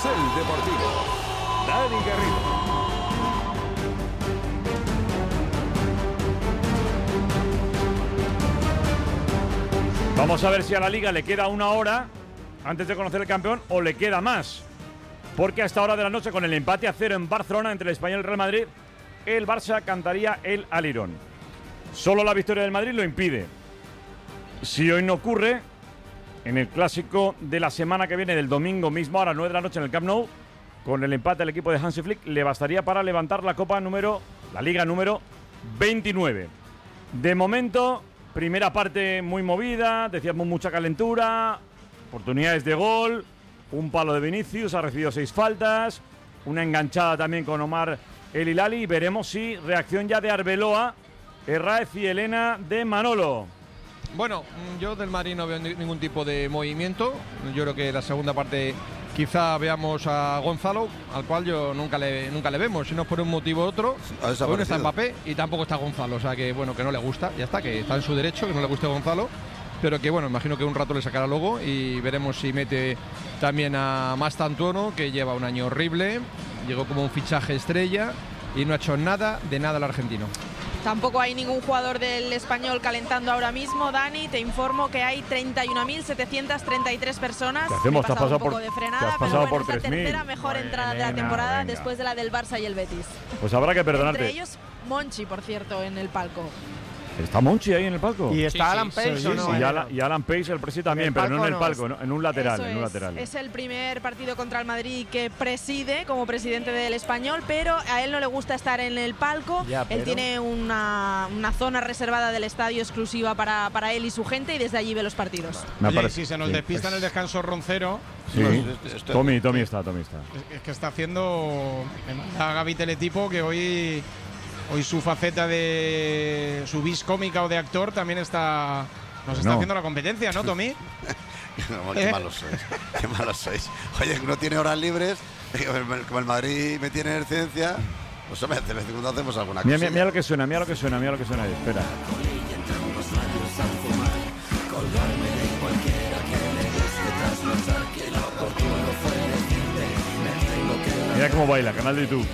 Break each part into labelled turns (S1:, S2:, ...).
S1: Carrusel Deportivo. Dani Garrido.
S2: Vamos a ver si a la Liga le queda una hora antes de conocer el campeón o le queda más. Porque a esta hora de la noche, con el empate a 0 en Barcelona entre el Español y el Real Madrid, el Barça cantaría el alirón. Solo la victoria del Madrid lo impide. Si hoy no ocurre, en el clásico de la semana que viene, del domingo mismo, a las 9 de la noche en el Camp Nou, con el empate al equipo de Hansi Flick, le bastaría para levantar la Liga número 29. De momento, primera parte muy movida, decíamos mucha calentura, oportunidades de gol, un palo de Vinicius, ha recibido 6 faltas, una enganchada también con Omar El Hilali, y veremos si reacción ya de Arbeloa, Herráez y Elena de Manolo.
S3: Bueno, yo del Madrid no veo ningún tipo de movimiento. Yo creo que la segunda parte quizá veamos a Gonzalo, al cual yo nunca le vemos, si no es por un motivo u otro. Hoy no está Mbappé y tampoco está Gonzalo, o sea que bueno, que no le gusta, ya está, que está en su derecho, que no le guste Gonzalo, pero que bueno, imagino que un rato le sacará luego y veremos si mete también a Mastantuono, que lleva un año horrible, llegó como un fichaje estrella y no ha hecho nada al argentino.
S4: Tampoco hay ningún jugador del Español calentando ahora mismo, Dani. Te informo que hay 31.733 personas.
S2: ¿Qué hacemos?
S4: He pasado un poco
S2: ¿Te
S4: de
S2: has
S4: frenada,
S2: pasado
S4: pero
S2: por
S4: bueno, es la
S2: 3.000?
S4: tercera mejor entrada de la temporada después de la del Barça y el Betis.
S2: Pues habrá que perdonarte.
S4: Entre ellos, Monchi, por cierto, en el palco.
S2: ¿Está Monchi ahí en el palco?
S5: Y está Alan Pace, ¿o no?
S2: Y Alan Pace, el presi también, pero no en el palco, ¿no? En un lateral.
S4: Eso
S2: en un lateral.
S4: Es el primer partido contra el Madrid que preside como presidente del Español, pero a él no le gusta estar en el palco. Él tiene una zona reservada del estadio exclusiva para él y su gente, y desde allí ve los partidos.
S6: Oye, si se nos despista en el descanso Roncero.
S2: Sí, Tommy está.
S6: Es que está haciendo a Gaby Teletipo, que hoy su faceta de su vis cómica o de actor también está haciendo la competencia, ¿no, Tommy?
S7: Qué malos sois. Oye, uno tiene horas libres, como el Madrid me tiene en ciencia, pues hombre, de vez en cuando hacemos alguna cosa.
S2: Mira lo que suena ahí, espera. Mira cómo baila, canal de YouTube.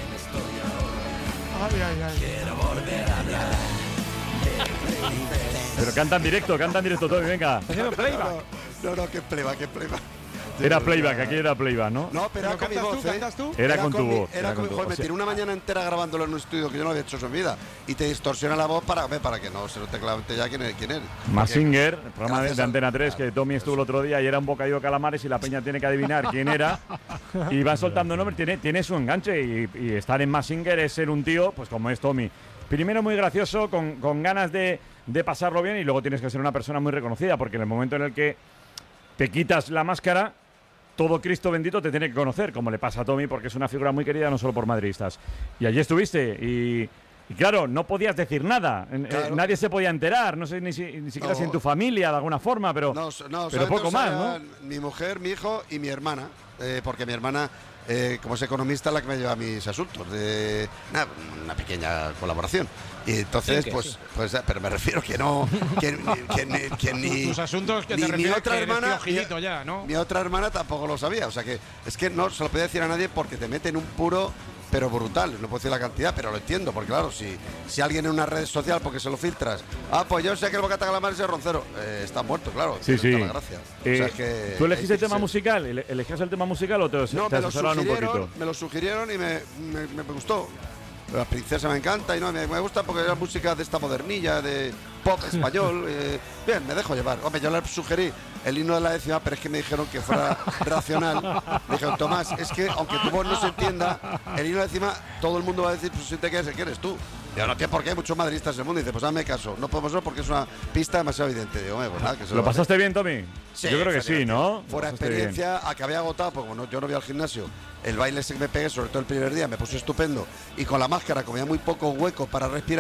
S2: Pero canta en directo, Tommy, venga.
S5: Haciendo playback.
S7: No, qué playback.
S2: Era playback, aquí era playback, ¿no?
S7: No, pero era con mi voz,
S6: ¿Cantas tú?
S2: Era con tu voz.
S7: Era con mi voz. Me tiré una mañana entera grabándolo en un estudio que yo no había hecho en mi vida. Y te distorsiona la voz para que no se note claramente ya quién es.
S2: Mazinger, el programa de Antena 3, que Tommy estuvo el otro día y era un bocadillo de calamares y la peña tiene que adivinar quién era. Y van soltando nombres, tiene su enganche. Y estar en Mazinger es ser un tío, pues como es Tommy. Primero muy gracioso, con ganas de pasarlo bien, y luego tienes que ser una persona muy reconocida, porque en el momento en el que te quitas la máscara, todo Cristo bendito te tiene que conocer, como le pasa a Tommy, porque es una figura muy querida no solo por madridistas. Y allí estuviste y claro, no podías decir nada,
S7: Claro.
S2: nadie se podía enterar, no sé ni siquiera si en tu familia de alguna forma, pero poco más, ¿no?
S7: Mi mujer, mi hijo y mi hermana, porque mi hermana, como es economista, es la que me lleva mis asuntos, de una pequeña colaboración. Y entonces, pero me refiero que no, que ni
S6: tus asuntos, que
S7: ni
S6: te
S7: mi
S6: refieres
S7: otra
S6: que eres
S7: hermana,
S6: piojito ya, ¿no?
S7: Mi otra hermana tampoco lo sabía, o sea que es que no se lo podía decir a nadie porque te mete en un puro, pero brutal. No puedo decir la cantidad, pero lo entiendo, porque claro, si alguien en una red social, porque se lo filtras, pues yo sé que el bocata calamar es el Roncero, está muerto, claro.
S2: Sí.
S7: Gracias. O sea, es que
S2: ¿tú elegiste el tema musical? ¿Elegías el tema musical o te asesoraron un poquito?
S7: Me lo sugirieron y me gustó. La princesa me encanta y no me gusta porque era música de esta modernilla, de pop español. Bien, me dejo llevar. Hombre, yo le sugerí el himno de la décima, pero es que me dijeron que fuera racional. Me dijeron, Tomás, es que aunque tu voz no se entienda, el himno de la décima, todo el mundo va a decir, pues si te quieres, ¿qué eres tú? Digo, no tiene por qué, hay muchos madridistas en el mundo. Y dice, pues hazme caso, no podemos ver porque es una pista demasiado evidente. Digo, pues nada, que se
S2: ¿Lo pasaste bien, Tommy?
S7: Sí,
S2: yo creo que sí, ¿no?
S7: Fuera experiencia, a que había agotado, porque bueno, yo no voy al gimnasio. El baile ese que me pegué, sobre todo el primer día, me puse estupendo. Y con la máscara, como había muy poco hueco para respirar,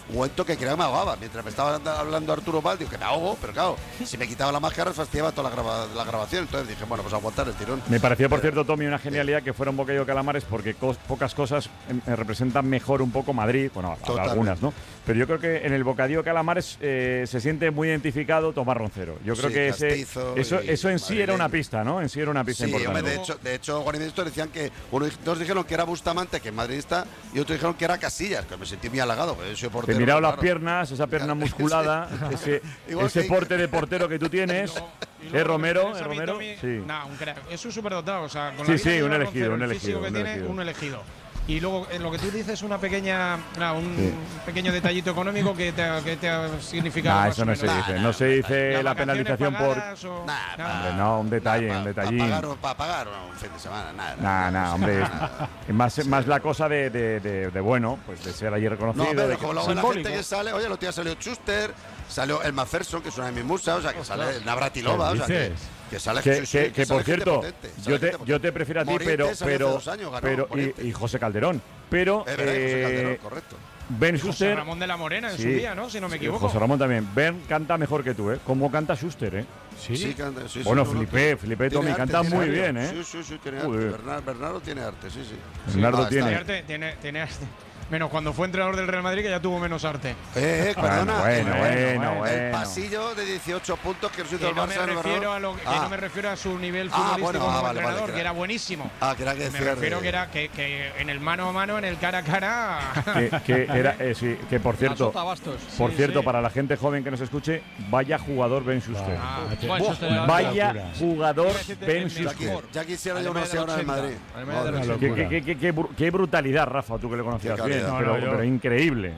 S7: un momento que creo que me ahogaba. Mientras me estaba hablando Arturo Val, digo que me ahogo, pero claro, si me quitaba la máscara fastidiaba toda la grabación. Entonces dije, bueno, pues aguantar el tirón.
S2: Me pareció, por cierto, Tommy, una genialidad que fuera un bocadillo de calamares, porque pocas cosas representan mejor un poco Madrid, bueno, algunas, ¿no? Pero yo creo que en el bocadillo de calamares se siente muy identificado Tomás Roncero. Yo creo que eso en sí era una pista, ¿no? En sí era una pista importante.
S7: Hombre, de hecho, Juan y Ministro decían que dos dijeron que era Bustamante, que es madridista, y otros dijeron que era Casillas, que me sentí muy halagado. Soy portero,
S2: te he mirado las piernas, esa pierna musculada, ese porte de portero que tú tienes. ¿Es Romero?
S6: Sí. No, un crack. Es un superdotado. O sea, con
S2: sí, un elegido.
S6: Un elegido. Y luego, en lo que tú dices, un pequeño detallito económico que te ha significado.
S2: Eso no se dice. No se dice la penalización por. Hombre, no, un detallín.
S7: Para pagar un fin de semana,
S2: nada, hombre. Es más la cosa de bueno, pues de ser allí reconocido.
S7: No, pero como luego la gente que sale, oye, los días salió Schuster, salió el Macpherson, que es una de mis musas, o sea, que sale Navratilova, o sea, que sale
S2: que por cierto, yo te prefiero a ti, pero y José Calderón, pero
S7: José Calderón, correcto.
S2: Ben
S6: Schuster,
S2: Schuster,
S6: Ramón de la Morena en su día, ¿no? Si no me equivoco.
S2: José Ramón también. Ben canta mejor que tú, ¿eh? ¿Cómo canta Schuster,
S7: Sí, canta,
S2: bueno, Felipe Tommy canta muy bien,
S7: Sí, tiene arte. Bernardo tiene arte, sí.
S2: Bernardo
S6: tiene arte. Menos cuando fue entrenador del Real Madrid, que ya tuvo menos arte.
S7: Perdona.
S2: Bueno.
S7: El pasillo de 18 puntos que nos hizo el Barça.
S6: No me refiero a su nivel futbolístico como entrenador, que era buenísimo. Me refiero que era que en el mano a mano, en el cara a cara.
S2: que por cierto, para la gente joven que nos escuche, vaya jugador Ben Schuster. Vaya jugador Ben Schuster.
S7: Ya quisiera yo una semana en Madrid.
S2: Qué brutalidad, Rafa, tú que le conocías bien. Pero increíble.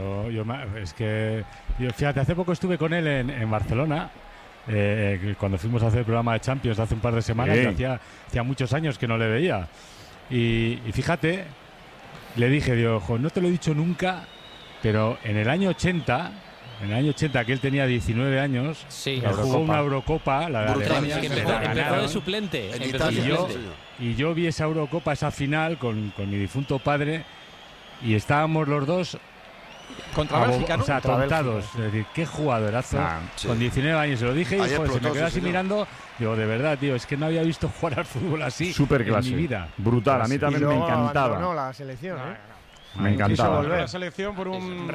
S8: Fíjate, hace poco estuve con él en Barcelona, cuando fuimos a hacer el programa de Champions hace un par de semanas, hacía muchos años que no le veía. Y fíjate, le dije, no te lo he dicho nunca, pero en el año 80, que él tenía 19 años, jugó una Eurocopa, la de Alemania.
S9: Empezó de suplente.
S8: Y yo vi esa Eurocopa, esa final, con mi difunto padre. Y estábamos los dos
S3: contra Bélgica, ¿no?
S8: O sea, tontados. Es decir, qué jugadorazo. Con 19 años se lo dije y se me quedó así mirando. Digo, de verdad, tío, es que no había visto jugar al fútbol así en mi vida.
S2: Brutal, a mí también me encantaba.
S5: No, la selección,
S2: Me encantaba.
S6: La selección por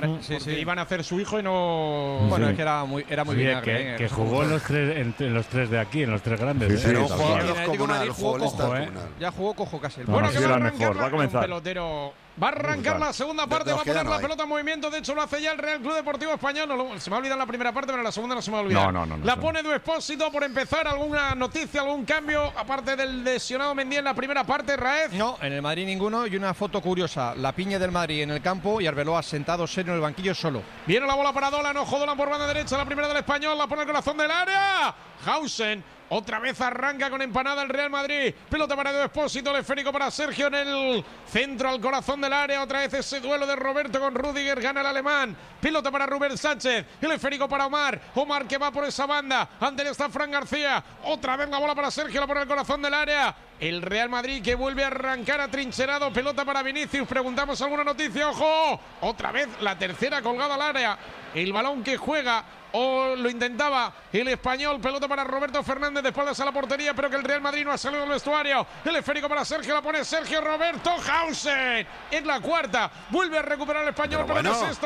S6: iban a hacer su hijo y no.
S3: Bueno, es que era muy bien.
S8: Que jugó en los tres de aquí, en los tres grandes.
S7: Pero un jugador descomunal, el futbolista.
S3: Ya jugó cojo casi.
S6: Bueno, que
S2: va a arrancar va a comenzar.
S6: Va a arrancar la segunda parte, va a poner la pelota en movimiento. De hecho, lo hace ya el Real Club Deportivo Español. Se me ha olvidado la primera parte, pero en la segunda no se me ha olvidado.
S2: No,
S6: la pone Edu Expósito por empezar. ¿Alguna noticia, algún cambio? Aparte del lesionado Mendy en la primera parte, Raez.
S3: No, en el Madrid ninguno. Y una foto curiosa: la piña del Madrid en el campo y Arbeloa sentado serio en el banquillo solo.
S6: Viene la bola para Dolan. Ojo, Dolan por banda derecha. La primera del Español. La pone el corazón del área. Hausen. Otra vez arranca con empanada el Real Madrid. Pelota para Edu Expósito, el esférico para Sergio en el centro al corazón del área. Otra vez ese duelo de Roberto con Rüdiger, gana el alemán. Pelota para Rubén Sánchez, el esférico para Omar. Omar que va por esa banda. Ante él está Fran García. Otra vez la bola para Sergio, la pone el corazón del área. El Real Madrid que vuelve a arrancar atrincherado. Pelota para Vinicius. Preguntamos alguna noticia. ¡Ojo! Otra vez la tercera colgada al área. El balón que juega o lo intentaba el español. Pelota para Roberto Fernández de espaldas a la portería, pero que el Real Madrid no ha salido del vestuario. El esférico para Sergio, la pone Sergio Roberto. Hausen es la cuarta. Vuelve a recuperar el español, pero no es esto.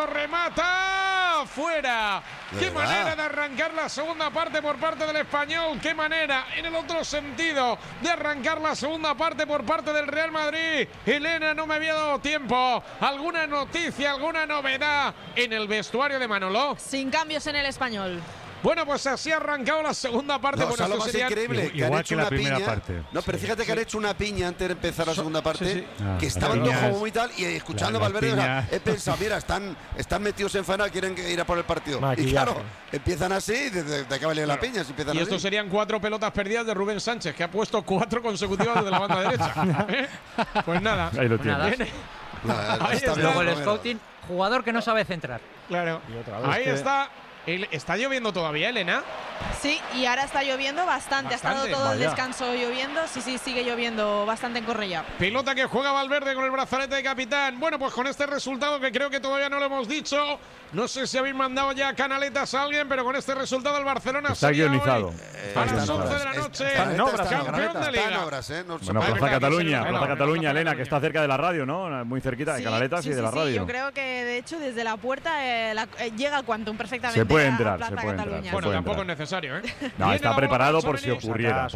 S6: Remata fuera. Qué manera de arrancar la segunda parte por parte del español. Qué manera en el otro sentido de arrancar la segunda parte por parte del Real Madrid. Elena, no me había dado tiempo. ¿Alguna noticia, alguna novedad en el vestuario de Manolo?
S4: Sin cambios en el español.
S6: Bueno, pues así ha arrancado la segunda parte.
S7: No, lo más increíble, que han hecho una piña. No, pero fíjate que han hecho una piña antes de empezar la segunda parte, que estaban todos como muy tal, y escuchando a Valverde, o sea, he pensado, mira, están metidos en faena, quieren ir a por el partido. Y claro, empiezan así, de que vale la piña.
S6: Y estos serían 4 pelotas perdidas de Rubén Sánchez, que ha puesto 4 consecutivas desde la banda derecha. Pues nada.
S2: Ahí lo tienes.
S9: Ahí está. Luego el scouting, jugador que no sabe centrar.
S6: Claro. Ahí está. ¿Está lloviendo todavía, Elena?
S4: Sí, y ahora está lloviendo bastante. Ha estado todo el descanso lloviendo. Sí, sigue lloviendo bastante en Cornellà.
S6: Pelota que juega Valverde con el brazalete de capitán. Bueno, pues con este resultado que creo que todavía no lo hemos dicho. No sé si habéis mandado ya canaletas a alguien, pero con este resultado el Barcelona
S2: está guionizado.
S6: A las 11 de la noche, campeón de Liga.
S2: Bueno, Plaza Cataluña, Elena, que está cerca de la radio, ¿no? Muy cerquita de Canaletas y de la radio.
S4: Yo creo que, de hecho, desde la puerta llega al Quantum perfectamente.
S2: Se puede entrar,
S4: a Plaza Cataluña.
S6: Bueno, tampoco es necesario, ¿eh?
S2: No, está preparado por si ocurriera.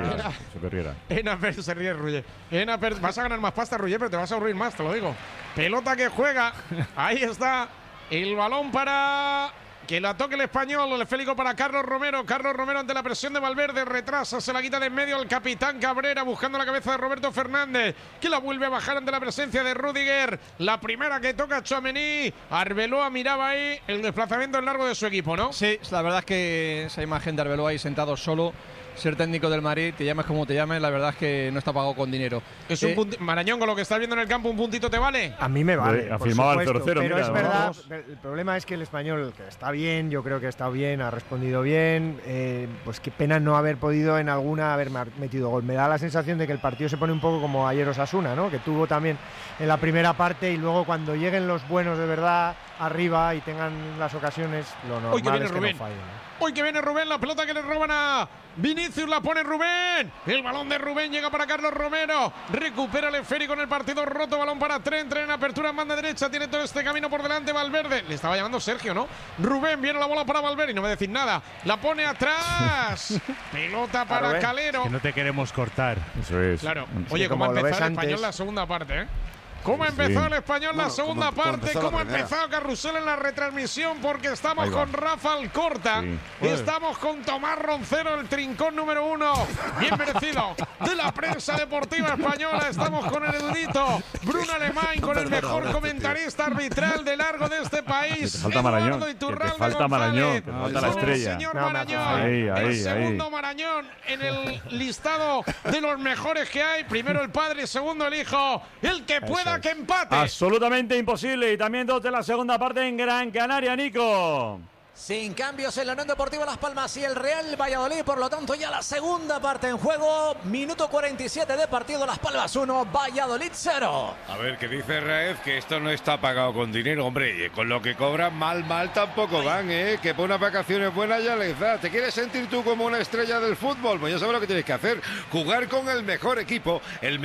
S6: Enaper se ríe, Ruller. Enaper, vas a ganar más pasta, Ruller, pero te vas a aburrir más, te lo digo. Pelota que juega. Ahí está el balón para que la toque el español. El esférico para Carlos Romero. Carlos Romero ante la presión de Valverde. Retrasa, se la quita de en medio el capitán Cabrera buscando la cabeza de Roberto Fernández, que la vuelve a bajar ante la presencia de Rüdiger. La primera que toca Tchouaméni. Arbeloa miraba ahí el desplazamiento en largo de su equipo, ¿no?
S3: Sí, la verdad es que esa imagen de Arbeloa ahí sentado solo, ser técnico del Madrid, te llames como te llames, la verdad es que no está pagado con dinero.
S6: Es un Marañón, con lo que estás viendo en el campo, ¿un puntito te vale?
S5: A mí me vale.
S2: Ha firmado el 0-0.
S5: Pero
S2: mira,
S5: es verdad, el problema es que el español, que está bien, yo creo que está bien, ha respondido bien, pues qué pena no haber podido en alguna haber metido gol. Me da la sensación de que el partido se pone un poco como ayer Osasuna, ¿no? Que tuvo también en la primera parte y luego cuando lleguen los buenos de verdad arriba y tengan las ocasiones, lo normal es que no fallen, ¿no?
S6: Hoy que viene Rubén, la pelota que le roban a Vinicius, la pone Rubén. El balón de Rubén llega para Carlos Romero. Recupera el esférico en el partido roto. Balón para Trent en apertura en banda derecha. Tiene todo este camino por delante Valverde. Le estaba llamando Sergio, ¿no? Rubén, viene la bola para Valverde y no me decís nada. La pone atrás. Pelota para Calero.
S8: Que no te queremos cortar.
S2: Eso es.
S6: Claro. Oye, ¿cómo ha empezado el español la segunda parte, eh? ¿Cómo ha empezado el español la segunda parte? ¿Cómo ha empezado Carrusel en la retransmisión? Porque estamos con Rafa Alcorta, estamos con Tomás Roncero, el trincón número 1, bien merecido, de la prensa deportiva española. Estamos con el erudito Bruno Alemán, con el mejor comentarista arbitral de largo de este país.
S2: Te falta Marañón. Te falta Marañón. Te falta la estrella.
S6: El señor Marañón. El segundo Marañón en el listado de los mejores que hay. Primero el padre, segundo el hijo. El que pueda que empate.
S2: Absolutamente imposible. Y también dos de la segunda parte en Gran Canaria, Nico.
S9: Sin cambios en la Unión Deportiva Las Palmas y el Real Valladolid, por lo tanto ya la segunda parte en juego. Minuto 47 de partido, Las Palmas 1, Valladolid 0.
S1: A ver, ¿qué dice Raez? Que esto no está pagado con dinero, hombre. Con lo que cobran mal tampoco van, ¿eh? Que por unas vacaciones buenas ya les da. ¿Te quieres sentir tú como una estrella del fútbol? Pues ya sabes lo que tienes que hacer. Jugar con el mejor equipo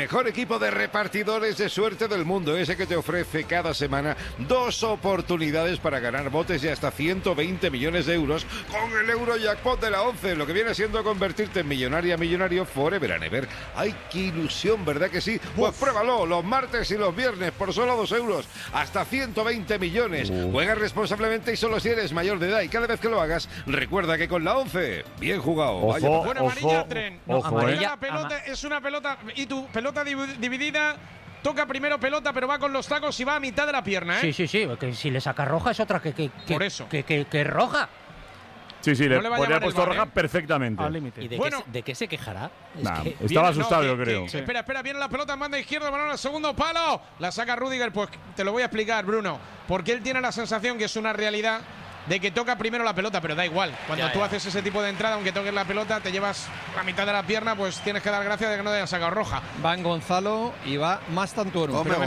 S1: de repartidores de suerte del mundo. Ese que te ofrece cada semana 2 oportunidades para ganar botes y hasta 120 millones de euros con el Eurojackpot de la 11, lo que viene siendo convertirte en millonario forever and ever. ¡Ay, qué ilusión!, ¿verdad que sí? Pues pruébalo los martes y los viernes por solo 2 euros, hasta 120 millones. Juega responsablemente y solo si eres mayor de edad, y cada vez que lo hagas, recuerda que con la 11, bien jugado.
S6: Bueno, amarilla, Tren.
S2: Amarilla,
S6: la pelota es una pelota, y tu pelota dividida. Toca primero pelota, pero va con los tacos y va a mitad de la pierna, ¿eh?
S9: Sí, porque si le saca roja es otra
S6: por eso.
S9: que roja.
S2: Sí, le podría haber puesto roja perfectamente.
S9: ¿Y de qué se quejará?
S2: Estaba asustado, yo creo.
S6: Espera, viene la pelota en banda izquierda, balón al segundo palo. La saca Rüdiger, pues te lo voy a explicar, Bruno. Porque él tiene la sensación que es una realidad de que toca primero la pelota, pero da igual. Cuando tú haces ese tipo de entrada, aunque toques la pelota, te llevas la mitad de la pierna, pues tienes que dar gracias de que no te hayan sacado roja.
S3: Va en Gonzalo y va Mastantuono.
S6: Pero me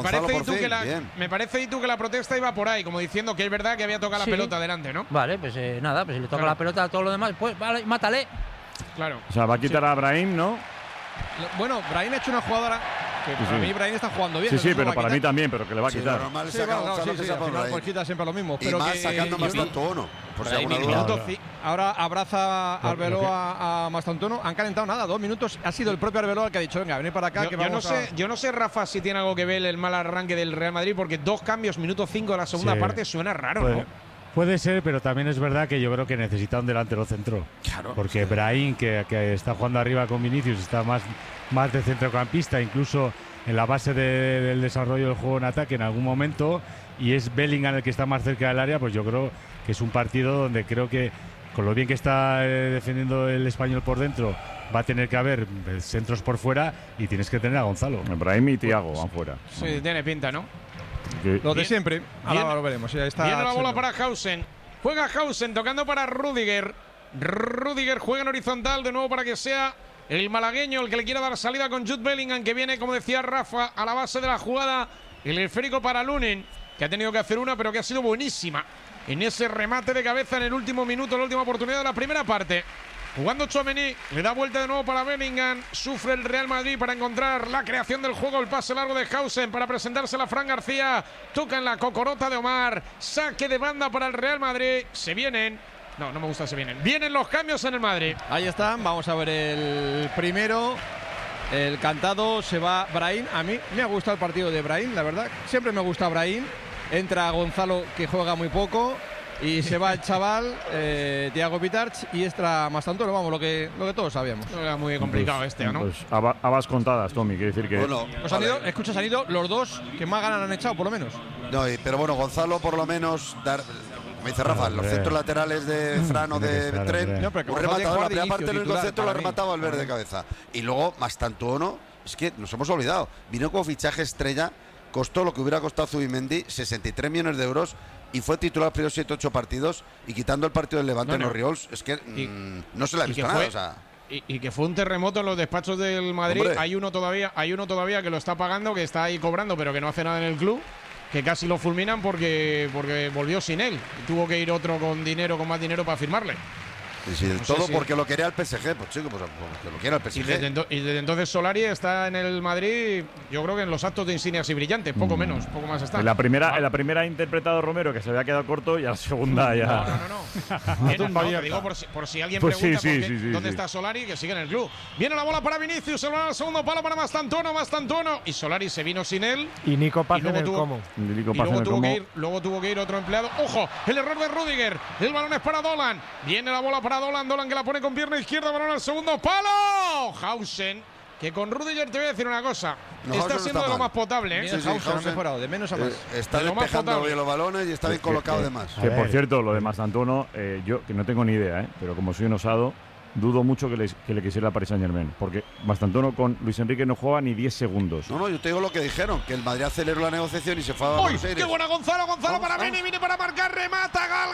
S6: parece y tú que la protesta iba por ahí, como diciendo que es verdad que había tocado la pelota delante, ¿no?
S9: Vale, pues nada, pues si le toca la pelota a todo lo demás, pues vale, mátale.
S6: Claro.
S2: O sea, va a quitar a Brahim, ¿no?
S3: Bueno, Brahim ha hecho una jugadora que para mí Brahim está jugando bien.
S2: Sí, pero para mí también, pero que le va a quitar.
S7: Normal es sacar
S3: pues quita siempre lo mismo.
S7: Y más sacando Mastantuono. Por si alguna duda.
S3: Ahora abraza a Arbeloa a Mastantuono. Han calentado nada, 2 minutos. Ha sido el propio Arbeloa el que ha dicho, venga, venid para acá.
S6: Yo no sé, Rafa, si tiene algo que ver el mal arranque del Real Madrid, porque 2 cambios, minuto 5 de la segunda parte, suena raro, ¿no?
S8: Puede ser, pero también es verdad que yo creo que necesita un delantero centro.
S7: Claro.
S8: Porque Brahim, que está jugando arriba con Vinicius, está más de centrocampista, incluso en la base del desarrollo del juego en ataque en algún momento, y es Bellingham el que está más cerca del área, pues yo creo que es un partido donde creo que, con lo bien que está defendiendo el español por dentro, va a tener que haber centros por fuera y tienes que tener a Gonzalo.
S2: Brahim y Thiago van fuera.
S6: Sí, tiene pinta, ¿no?
S3: Lo de siempre. Ahora lo veremos. Ya está.
S6: Viene la bola para Hausen. Juega Hausen tocando para Rüdiger. Rudiger juega en horizontal de nuevo para que sea el malagueño el que le quiera dar salida con Jude Bellingham, que viene, como decía Rafa, a la base de la jugada. El esférico para Lunin, que ha tenido que hacer una, pero que ha sido buenísima en ese remate de cabeza en el último minuto, la última oportunidad de la primera parte. Jugando Tchouaméni, le da vuelta de nuevo para Bellingham. Sufre el Real Madrid para encontrar la creación del juego. El pase largo de Hausen para presentársela a Fran García. Toca en la cocorota de Omar. Saque de banda para el Real Madrid. Se vienen. No me gusta se vienen. Vienen los cambios en el Madrid.
S3: Ahí están, vamos a ver el primero. El cantado, se va Brahim. A mí me ha gustado el partido de Brahim, la verdad. Siempre me gusta Brahim. Entra Gonzalo, que juega muy poco. Y se va el chaval, Thiago Pitarch, y extra Mastantoro, vamos, lo que todos sabíamos.
S6: Era muy complicado ¿no?
S2: Pues habas contadas, Tommy, quiere decir que...
S7: Bueno,
S3: pues han ido los dos que más ganas han echado, por lo menos.
S7: No, pero bueno, Gonzalo por lo menos, como dice Rafa, los centros laterales de Fran o de Tren,
S3: no, pero
S7: un rematador, la primera parte del único centro lo ha rematado al verde de cabeza. Y luego Mastantuono, es que nos hemos olvidado, vino como fichaje estrella, costó lo que hubiera costado Zubimendi, 63 millones de euros, y fue titular los primeros 7-8 partidos, y quitando el partido del Levante en los Riols, es que no se le ha visto nada. O sea,
S6: y que fue un terremoto en los despachos del Madrid.
S7: Hombre.
S6: Hay uno todavía que lo está pagando, que está ahí cobrando, pero que no hace nada en el club, que casi lo fulminan porque volvió sin él. Tuvo que ir otro con más dinero para firmarle.
S7: Y si todo porque lo quería el PSG, pues chico, pues que lo quiera el PSG.
S6: Y desde entonces Solari está en el Madrid, yo creo que en los actos de insignias y brillantes, poco menos, poco más está.
S2: En la primera ha interpretado Romero, que se había quedado corto, y a la segunda ya...
S6: No, digo por si alguien
S2: pues
S6: pregunta
S2: sí,
S6: dónde está Solari, que sigue en el club. Viene la bola para Vinicius, se va al segundo palo para Mastantuono, y Solari se vino sin él.
S5: Y Nico Paz en el como.
S6: Luego tuvo que ir otro empleado. ¡Ojo! El error de Rudiger. El balón es para Dolan. Viene la bola para Dolan que la pone con pierna izquierda, balón al segundo palo. Hausen, que con Rudiger te voy a decir una cosa. Está siendo de lo más potable, ¿eh?
S3: Sí, Hausen ha mejorado, de menos a más.
S7: Está despejando bien los balones y está bien colocado además.
S2: Que por cierto, lo de Mastantuono, yo que no tengo ni idea, pero como soy un osado, dudo mucho que le quisiera el Paris Saint-Germain, porque Mastantuono con Luis Enrique no juega ni 10 segundos.
S7: No, yo te digo lo que dijeron, que el Madrid aceleró la negociación y se fue a
S6: Buenos Aires. ¡Qué buena Gonzalo para Vini! Viene para marcar, remata, gal.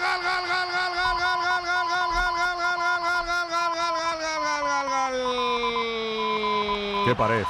S2: ¡Qué pared!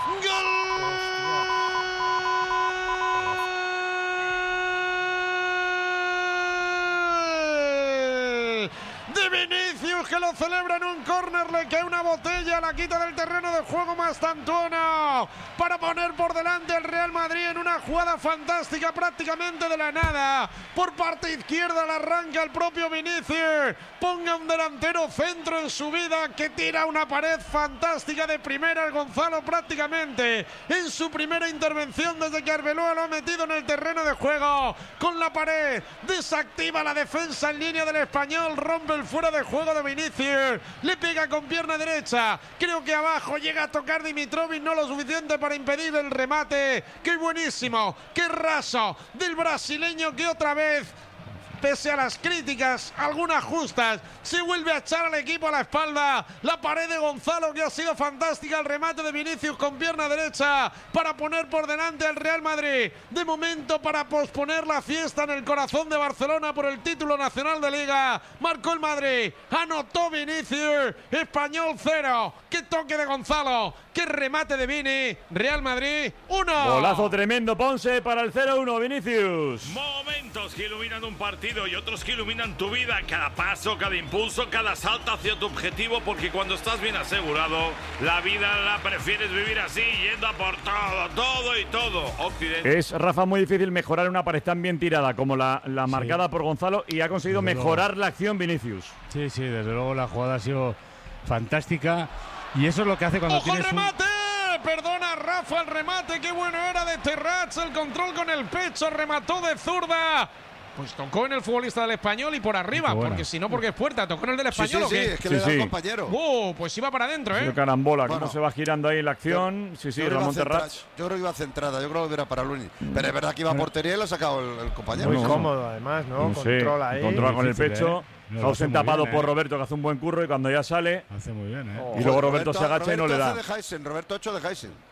S6: De Vinicius, que lo celebra en un córner, le cae una botella, la quita del terreno de juego Mastantuono para poner por delante al Real Madrid en una jugada fantástica prácticamente de la nada. Por parte izquierda la arranca el propio Vinicius, ponga un delantero centro en su vida que tira una pared fantástica de primera al Gonzalo prácticamente en su primera intervención desde que Arbeloa lo ha metido en el terreno de juego. Con la pared desactiva la defensa en línea del Español, rompe el fuera de juego de Vinicius, le pega con pierna derecha, creo que abajo llega a tocar Dimitrovic, no lo suficiente para impedir el remate. ¡Qué buenísimo! ¡Qué raso del brasileño, que otra vez, pese a las críticas, algunas justas, se vuelve a echar al equipo a la espalda! La pared de Gonzalo, que ha sido fantástica, el remate de Vinicius con pierna derecha para poner por delante al Real Madrid. De momento, para posponer la fiesta en el corazón de Barcelona por el título nacional de Liga, marcó el Madrid, anotó Vinicius, Español 0. ¡Qué toque de Gonzalo! ¡Qué remate de Vini! Real Madrid 1.
S2: Golazo tremendo, Ponce, para el 0-1, Vinicius.
S10: Momentos que iluminan un partido y otros que iluminan tu vida. Cada paso, cada impulso, cada salto hacia tu objetivo, porque cuando estás bien asegurado, la vida la prefieres vivir así, yendo a por todo y todo. Occidente.
S2: Es, Rafa, muy difícil mejorar una pared tan bien tirada como la marcada por Gonzalo, y ha conseguido mejorar la acción Vinicius.
S8: Sí, desde luego la jugada ha sido fantástica, y eso es lo que hace cuando
S6: tienes
S8: el
S6: remate. Perdona, Rafa, el remate, qué bueno era de Terrats, el control con el pecho, remató de zurda. Pues tocó en el futbolista del Español y por arriba, porque si no, porque es puerta. ¿Tocó en el del Español o qué?
S7: Sí, es que le da al compañero.
S6: Pues iba para adentro, ¿eh?
S2: Qué carambola, cómo se va girando ahí la acción. Ramón Terrats.
S7: Yo creo que iba centrada, yo creo que era para Lunin. Pero es verdad que iba a portería y lo ha sacado el compañero.
S5: Muy cómodo, además, ¿no? Controla ahí.
S2: Controla con el pecho. Hausen tapado por Roberto, que hace un buen curro, y cuando ya sale.
S8: Hace muy bien,
S2: y luego Roberto se agacha y no le da.
S7: Roberto 8 de Heisen.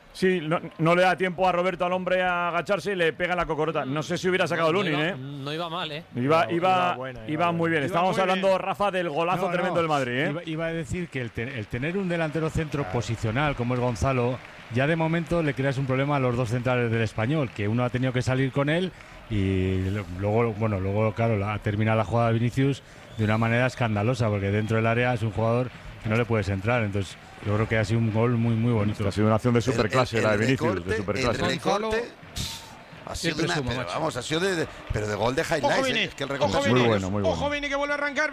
S2: Sí, no le da tiempo a Roberto al hombre a agacharse y le pega en la cocorota. No sé si hubiera sacado Lunin, ¿eh?
S11: No iba mal, ¿eh?
S2: Iba muy bien. Estábamos hablando, Rafa, del golazo tremendo del Madrid, ¿eh?
S8: Iba a decir que el tener un delantero centro posicional como es Gonzalo, ya de momento le creas un problema a los dos centrales del Español, que uno ha tenido que salir con él y luego claro, termina la jugada de Vinicius de una manera escandalosa, porque dentro del área es un jugador que no le puedes entrar, entonces yo creo que ha sido un gol muy muy bonito.
S2: Ha sido una acción de superclase la de Vinicius, de superclase.
S7: El recorte ha sido pero de gol de highlights. Es que el recorte
S6: es
S2: muy bueno, muy bueno.
S6: Ojo, Vini que vuelve a arrancar,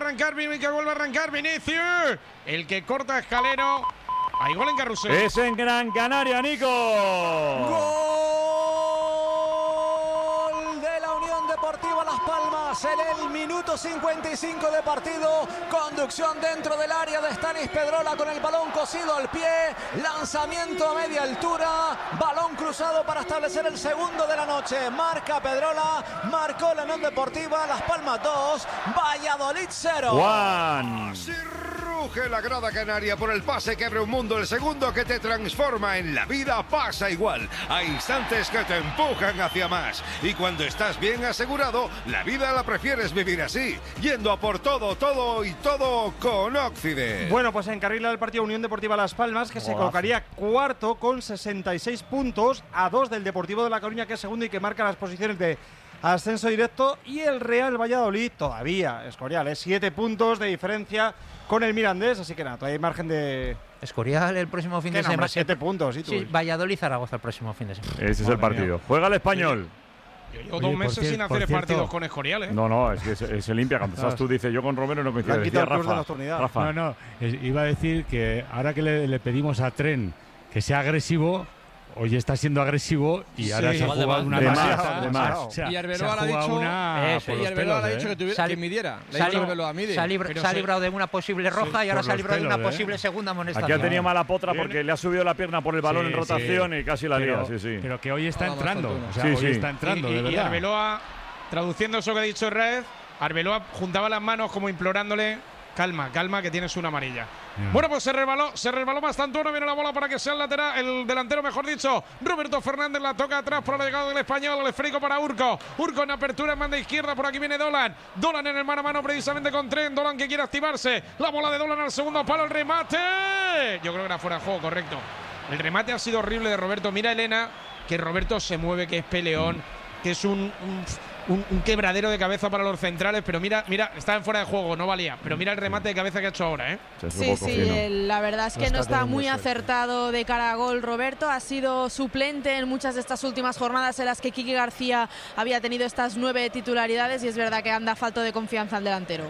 S6: Vinicius. El que corta Escalero. Hay gol en Carrusel.
S2: Es en Gran Canaria, Nico.
S9: Gol de la Unión Deportiva Las Palmas en el minuto 55 de partido. Conducción dentro del área de Stanis Pedrola con el balón cosido al pie. Lanzamiento a media altura. Balón cruzado para establecer el segundo de la noche. Marca Pedrola. Marcó la Unión Deportiva Las Palmas 2. Valladolid 0.
S2: Juan.
S1: Ruge la grada canaria por el pase que abre un mundo, el segundo que te transforma en la vida pasa igual. Hay instantes que te empujan hacia más. Y cuando estás bien asegurado, la vida la prefieres vivir así, yendo a por todo con Occident.
S12: Bueno, pues encarrila el partido Unión Deportiva Las Palmas, que se colocaría cuarto con 66 puntos, a 2 del Deportivo de La Coruña, que es segundo y que marca las posiciones de ascenso directo, y el Real Valladolid todavía, Escorial, 7 puntos de diferencia con el Mirandés, así que nada, todavía hay margen de...
S11: Escorial el próximo fin de semana.
S12: 7 puntos, ¿y tú?
S11: Sí, Valladolid-Zaragoza el próximo fin de semana.
S2: Ese es el partido. Juega el Español.
S6: Yo llevo 2 meses sin hacer partidos con Escorial, ¿eh?
S2: No, es que se limpia. Cuando estás tú, dices, yo con Romero no coincido. Decía Rafa.
S8: No, iba a decir que ahora que le pedimos a Tren que sea agresivo, hoy está siendo agresivo y ahora se ha jugado una
S3: más. Y Arbeloa ha dicho que midiera. Se ha
S11: librado de una posible roja y ahora se ha librado de una posible segunda amonestación.
S2: Aquí ha tenido mala potra porque le ha subido la pierna por el balón en rotación y casi la lía.
S8: Pero que hoy está entrando. Hoy está entrando, de verdad.
S6: Y Arbeloa, traduciendo eso que ha dicho Red, Arbeloa juntaba las manos como implorándole: calma, que tienes una amarilla. Bueno, pues se resbaló bastante. Viene la bola para que sea el delantero, mejor dicho. Roberto Fernández la toca atrás por la llegada del Español. El esférico para Urco en apertura en banda izquierda. Por aquí viene Dolan en el mano a mano precisamente con Tren. Dolan que quiere activarse. La bola de Dolan al segundo palo. El remate. Yo creo que era fuera de juego, correcto. El remate ha sido horrible de Roberto. Mira, Elena, que Roberto se mueve, que es peleón, que es un quebradero de cabeza para los centrales, pero mira, estaba en fuera de juego, no valía, pero mira el remate de cabeza que ha hecho ahora, ¿eh?
S4: Sí, la verdad es que no está muy acertado de cara a gol Roberto, ha sido suplente en muchas de estas últimas jornadas en las que Quique García había tenido estas 9 titularidades y es verdad que anda falto de confianza al delantero.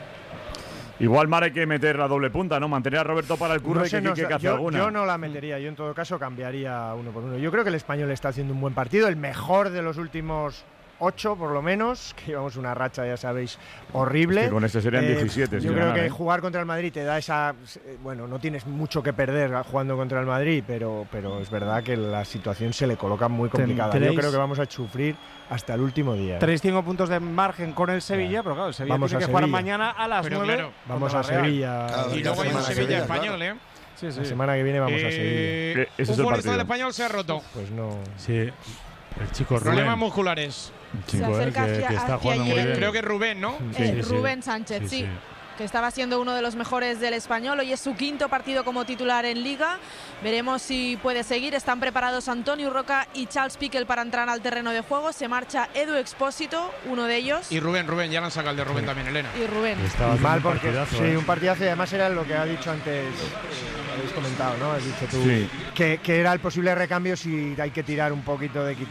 S2: Igual Mar hay que meter la doble punta, ¿no? Mantener a Roberto para el curro y que Quique hace alguna.
S5: Yo no la metería, yo en todo caso cambiaría 1 por 1. Yo creo que el Español está haciendo un buen partido, el mejor de los últimos 8 por lo menos, que llevamos una racha, ya sabéis, horrible.
S2: Es que con este serían 17.
S5: Yo creo que jugar contra el Madrid te da esa... Bueno, no tienes mucho que perder jugando contra el Madrid, pero es verdad que la situación se le coloca muy complicada. Yo creo que vamos a sufrir hasta el último día.
S12: 5 puntos de margen con el Sevilla, pero claro, el Sevilla tiene que jugar mañana a las 9.
S6: Claro,
S5: vamos a Sevilla.
S6: Y luego hay un Sevilla Español, ¿eh?
S5: Sí. La semana que viene vamos a Sevilla.
S6: Un futbolista del Español se ha roto.
S5: Pues no.
S8: Sí, el chico Rubén.
S6: Problemas musculares.
S11: Se acerca
S8: que está jugando muy bien.
S6: Creo que es Rubén, ¿no?
S4: Rubén Sánchez, sí. Que estaba siendo uno de los mejores del Español. Hoy es su 5º partido como titular en Liga. Veremos si puede seguir. Están preparados Antonio Roca y Charles Piquel para entrar al terreno de juego. Se marcha Edu Expósito, uno de ellos.
S6: Y Rubén, ya le han sacado el de Rubén también, Elena.
S4: Y Rubén.
S5: Mal porque un partidazo y además era lo que ha dicho antes, habéis comentado, ¿no? Has dicho tú que era el posible recambio si hay que tirar un poquito de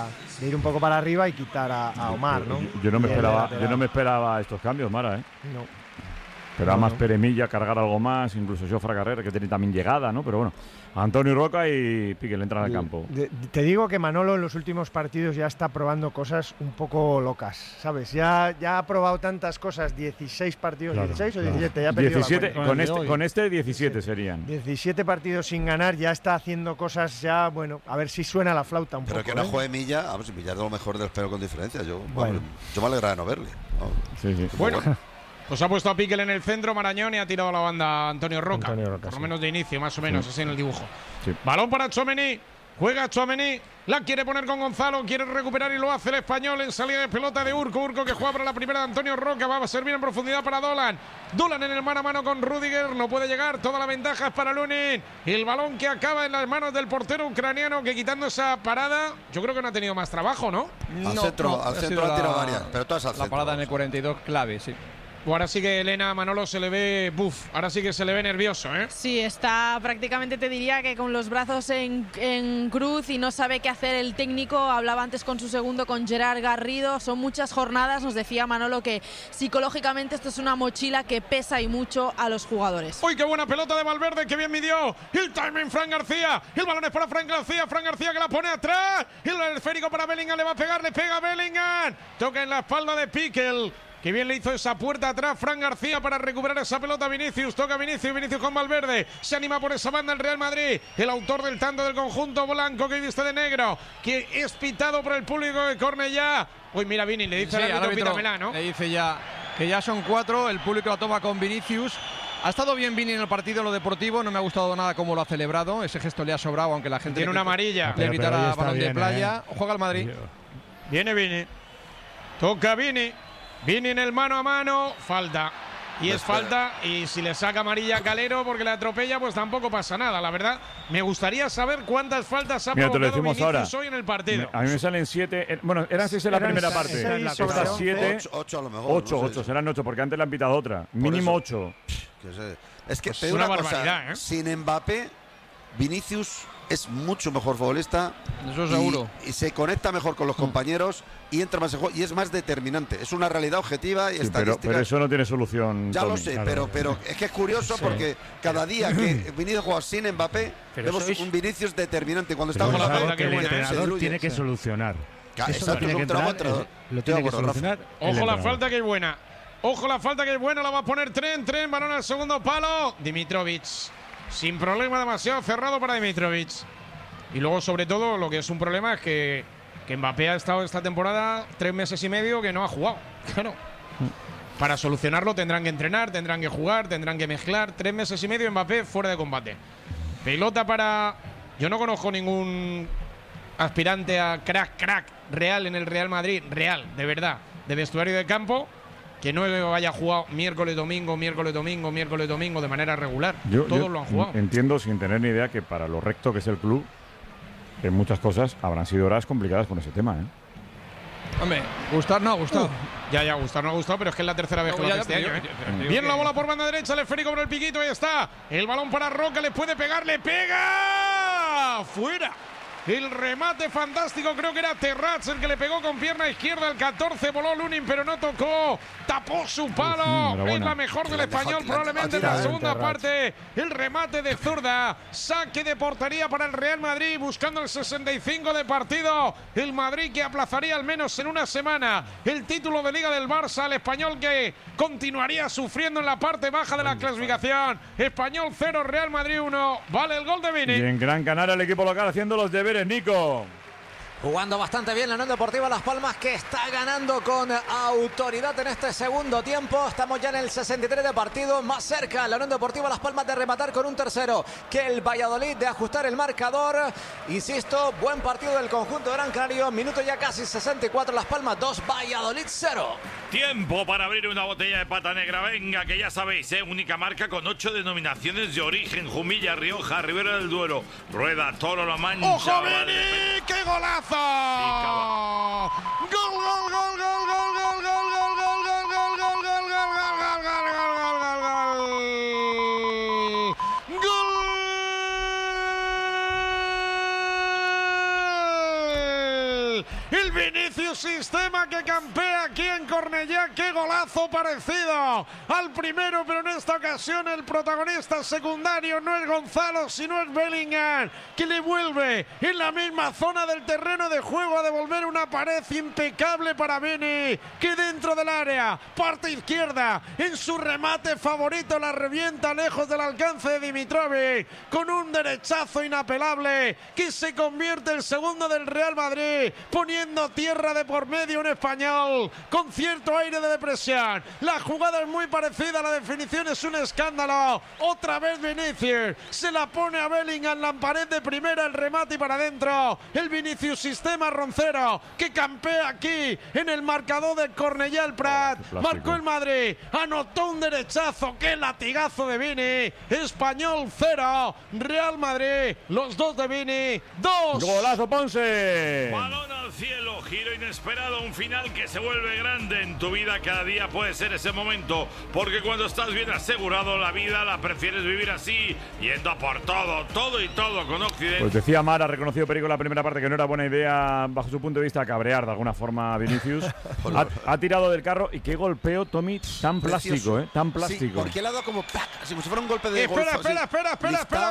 S5: ir un poco para arriba y quitar a Omar, ¿no?
S2: Yo no me esperaba estos cambios, Mara, ¿eh?
S5: No.
S2: Pero más Peremilla, cargar algo más, incluso Jofre Carrera, que tiene también llegada, ¿no? Pero bueno, Antonio Roca y Piquel entran al campo.
S5: Te digo que Manolo en los últimos partidos ya está probando cosas un poco locas, ¿sabes? Ya ha probado tantas cosas, 16 partidos, 16 o 17, ya ha perdido
S2: 17, con este 17 serían.
S5: 17 partidos sin ganar, ya está haciendo cosas ya, bueno, a ver si suena la flauta un poco.
S7: Pero que no juegue Milla, si Milla es de lo mejor del pelo con diferencia, yo me alegra de no verle.
S6: Bueno. Pues ha puesto a Piquel en el centro, Marañón, y ha tirado a la banda Antonio Roca. Por lo menos de inicio, más o menos, así en el dibujo. Sí. Balón para Tchouaméni. Juega Tchouaméni, la quiere poner con Gonzalo, quiere recuperar y lo hace el español en salida de pelota de Urco. Urco que juega para la primera de Antonio Roca, va a servir en profundidad para Dolan. Dolan en el mano a mano con Rüdiger, no puede llegar, toda la ventaja es para Lunin. El balón que acaba en las manos del portero ucraniano, que quitando esa parada, yo creo que no ha tenido más trabajo, ¿no?
S7: Al centro ha tirado varias, pero todas al centro.
S3: La parada en el 42 clave, sí.
S6: Ahora sí que Elena, Manolo, se le ve ahora sí que se le ve nervioso, ¿eh?
S4: Sí, está prácticamente, te diría que con los brazos en cruz y no sabe qué hacer el técnico. Hablaba antes con su segundo, con Gerard Garrido. Son muchas jornadas, nos decía Manolo que psicológicamente esto es una mochila que pesa y mucho a los jugadores.
S6: ¡Uy, qué buena pelota de Valverde, que bien midió! El timing, Fran García. El balón es para Fran García que la pone atrás. El esférico para Bellingham, le va a pegar, le pega Bellingham. Toca en la espalda de Piquel. Que bien le hizo esa puerta atrás Fran García para recuperar esa pelota. Vinicius, toca Vinicius con Valverde. Se anima por esa banda el Real Madrid. El autor del tanto del conjunto blanco que viste de negro, que es pitado por el público de Cornellá. Uy, mira Vini, le dice al árbitro, pítamela, ¿no?
S3: Le dice ya que ya son 4, el público la toma con Vinicius. Ha estado bien Vini en el partido, en lo deportivo, no me ha gustado nada cómo lo ha celebrado. Ese gesto le ha sobrado, aunque la gente
S6: tiene una amarilla.
S3: Le gritará balón de playa. Juega el Madrid.
S6: Viene Vini. Toca Vini. Vini en el mano a mano, falta. Y es falta, y si le saca amarilla a Calero porque le atropella, pues tampoco pasa nada. La verdad, me gustaría saber cuántas faltas ha provocado Vinicius hoy en el partido.
S2: A mí me salen 7, bueno, eran 6 en la primera parte. Estas 7,
S7: 8 a lo mejor.
S2: 8, serán 8, porque antes le han pitado otra. Mínimo 8.
S7: Es que
S6: pues es una barbaridad,
S7: cosa, sin Mbappé, Vinicius es mucho mejor futbolista.
S3: Eso seguro.
S7: Y se conecta mejor con los compañeros y entra más en juego y es más determinante. Es una realidad objetiva y estadística.
S2: Pero eso no tiene solución.
S7: Ya Tommy, lo sé, claro. pero es que es curioso porque cada día que Vinicius juega sin Mbappé, vemos un Vinicius determinante. Cuando está con la pelota,
S8: que el entrenador tiene que solucionar.
S7: Eso tiene que
S8: lo tiene que solucionar.
S6: Ojo la falta que es buena. Ojo la falta que es buena, la va a poner Trent, balón al segundo palo. Dimitrovic. Sin problema, demasiado cerrado para Dimitrovic. Y luego, sobre todo, lo que es un problema es que Mbappé ha estado esta temporada 3 meses y medio que no ha jugado. Claro. Para solucionarlo tendrán que entrenar, tendrán que jugar, tendrán que mezclar. 3 meses y medio Mbappé fuera de combate. Pelota para... Yo no conozco ningún aspirante a crack real en el Real Madrid. Real, de verdad. De vestuario de campo. Que no haya jugado miércoles, domingo de manera regular. Todos lo han jugado.
S2: Entiendo, sin tener ni idea, que para lo recto que es el club, en muchas cosas habrán sido horas complicadas con ese tema, ¿eh?
S3: Hombre, gustar no ha gustado.
S6: Ya, gustar no ha gustado, pero es que es la tercera vez que lo hace este año. Bien la bola por banda derecha, el esférico por el piquito, ahí está. El balón para Roca, le puede pegar, le pega. ¡Fuera! El remate fantástico, creo que era Terrats el que le pegó con pierna izquierda. El 14 voló Lunin, pero no tocó. Tapó su palo. Es la mejor del español, probablemente en la segunda parte. El remate de zurda. Saque de portería para el Real Madrid, buscando el 65 de partido. El Madrid que aplazaría al menos en una semana el título de Liga del Barça. El español que continuaría sufriendo en la parte baja de la clasificación. Español 0, Real Madrid 1. Vale el gol de Vini.
S2: Y en Gran Canaria el equipo local haciendo los deberes. Nico.
S9: Jugando bastante bien la Unión Deportiva Las Palmas, que está ganando con autoridad en este segundo tiempo. Estamos ya en el 63 de partido, más cerca la Unión Deportiva Las Palmas de rematar con un tercero que el Valladolid, de ajustar el marcador. Insisto, buen partido del conjunto Gran Canario. Minuto ya casi 64, Las Palmas 2, Valladolid 0.
S10: Tiempo para abrir una botella de pata negra. Venga, que ya sabéis, única marca con 8 denominaciones de origen: Jumilla, Rioja, Ribera del Duero, Rueda, Toro, La Mancha.
S6: ¡Ojo, Vini! ¡Qué golazo! ¡Gol, gol, gol, gol, gol, gol, gol, gol, gol, gol, gol, gol, el Vinicius Sistema que campea aquí en Cornellá. ¡Qué golazo parecido al primero! Pero en esta ocasión el protagonista secundario no es Gonzalo, sino es Bellingham, que le vuelve en la misma zona del terreno de juego a devolver una pared impecable para Vini, que dentro del área, parte izquierda, en su remate favorito, la revienta lejos del alcance de Dimitrovic, con un derechazo inapelable, que se convierte el segundo del Real Madrid, poniendo tierra de por medio un español con cierto aire de depresión. La jugada es muy parecida, la definición es un escándalo. Otra vez Vinicius, se la pone a Bellingham, la pared de primera, el remate y para adentro. El Vinicius sistema Roncero, que campea aquí en el marcador del Cornellà el Prat. Marcó el Madrid, anotó un derechazo, qué latigazo de Vini. Español 0, Real Madrid, los dos de Vini, 2.
S2: ¡Golazo, Ponce!
S10: Balón al cielo, giro inesperado, un final que se vuelve grande en tu vida. Cada día puede ser ese momento, porque cuando estás bien asegurado, la vida la prefieres vivir así, yendo a por todo y todo con Occidente.
S2: Pues decía Mar, ha reconocido Perico en la primera parte que no era buena idea, bajo su punto de vista, cabrear de alguna forma a Vinicius. ha tirado del carro y qué golpeo, Tommy, tan plástico, tan plástico.
S7: Sí, porque le ha dado como ¡pac! Así como si fuera un golpe de
S6: Espera,
S7: golf,
S6: espera,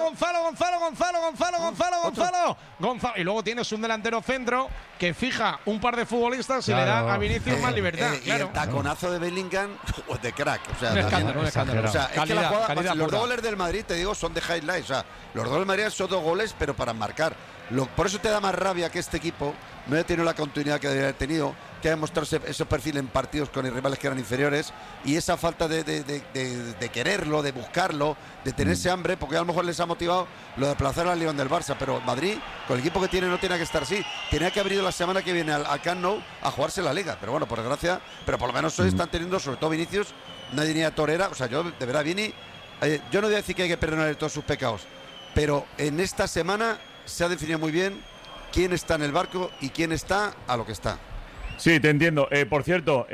S6: Gonzalo. Y luego tienes un delantero centro que fija un par de futbolistas y le da a Vinicius más libertad.
S7: Y el taconazo de Bellingham, de crack. O sea,
S6: un escándalo.
S7: O sea, es que la jugada, los dos goles del Madrid, te digo, son de highlights. O sea, los dos del Madrid son 2 goles, pero para marcar. Por eso te da más rabia que este equipo no haya tenido la continuidad que debería haber tenido, que haya mostrado ese perfil en partidos con rivales que eran inferiores, y esa falta de quererlo, de buscarlo, de tener ese hambre, porque a lo mejor les ha motivado lo de aplazar al León del Barça. Pero Madrid, con el equipo que tiene, no tiene que estar así. Tenía que haber ido la semana que viene al Camp Nou a jugarse la Liga. Pero bueno, por desgracia, pero por lo menos hoy están teniendo, sobre todo Vinicius, una línea torera. O sea, yo, de verdad, Vini, yo no voy a decir que hay que perdonarle todos sus pecados, pero en esta semana se ha definido muy bien quién está en el barco y quién está a lo que está.
S2: Sí, te entiendo. Por cierto,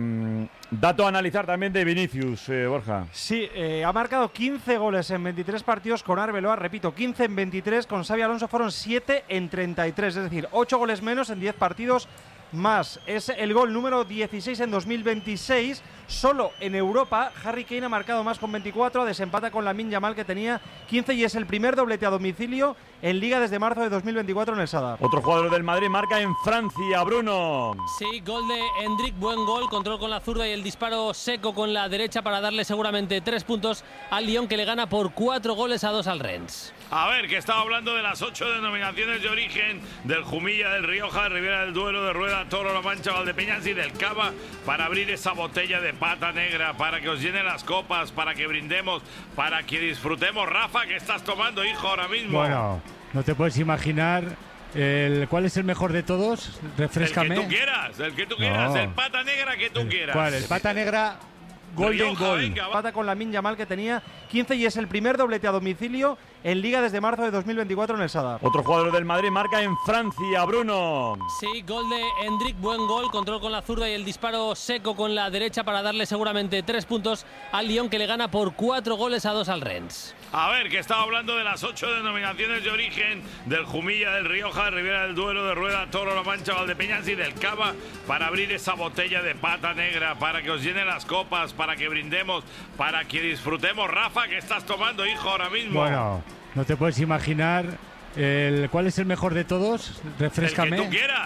S2: dato a analizar también de Vinicius, Borja.
S12: Sí, ha marcado 15 goles en 23 partidos con Arbeloa, repito, 15 en 23, con Xabi Alonso fueron 7 en 33, es decir, 8 goles menos en 10 partidos más. Es el gol número 16 en 2026. Solo en Europa, Harry Kane ha marcado más con 24, desempata con Lamine Yamal que tenía 15 y es el primer doblete a domicilio en Liga desde marzo de 2024 en el Sadar.
S2: Otro jugador del Madrid marca en Francia, Bruno.
S13: Sí, gol de Endrick, buen gol, control con la zurda y el disparo seco con la derecha para darle seguramente 3 puntos al Lyon, que le gana por 4-2 al Rennes.
S10: A ver, que estaba hablando de las 8 denominaciones de origen, del Jumilla, del Rioja, de Ribera del Duero, de Rueda, Toro, La Mancha, Valdepeñas y del Cava, para abrir esa botella de pata negra, para que os llenen las copas, para que brindemos, para que disfrutemos. Rafa, ¿qué estás tomando, hijo, ahora mismo?
S8: Bueno, no te puedes imaginar cuál es el mejor de todos. Refréscame.
S10: El que tú quieras, el pata negra que tú quieras.
S8: ¿Cuál? El pata negra. Golden Goal.
S12: Pata con Lamine Yamal que tenía 15 y es el primer doblete a domicilio en Liga desde marzo de 2024 en el Sadar.
S2: Otro jugador del Madrid marca en Francia, Bruno.
S13: Sí, gol de Endrick, buen gol, control con la zurda y el disparo seco con la derecha para darle seguramente 3 puntos al Lyon, que le gana por 4-2 al Rennes.
S10: A ver, que estaba hablando de las 8 denominaciones de origen, del Jumilla, del Rioja, de Ribera del Duero, de Rueda, Toro, La Mancha, Valdepeñas y del Cava, para abrir esa botella de pata negra, para que os llenen las copas, para que brindemos, para que disfrutemos. Rafa, ¿qué estás tomando, hijo, ahora mismo?
S8: Bueno, no te puedes imaginar cuál es el mejor de todos. Refréscame.
S10: El